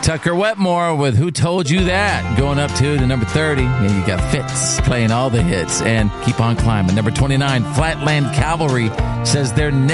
Tucker Wetmore with Who Told You That? Going up to number 30. And you got Fitz playing all the hits and keep on climbing. Number 29, Flatland Cavalry says they're